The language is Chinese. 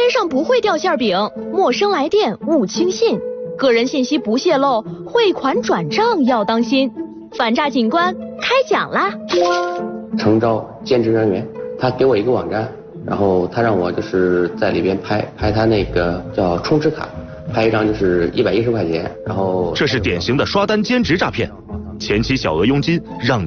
身上不会掉馅饼，陌生来电勿轻信，个人信息不泄露，汇款转账要当心。反诈警官开讲啦！ 诚招兼职人员，他给我一个网站，然后他让我就是在里边拍他那个叫充值卡，拍一张就是110块钱，然后这是典型的刷单兼职诈骗，前期小额佣金让你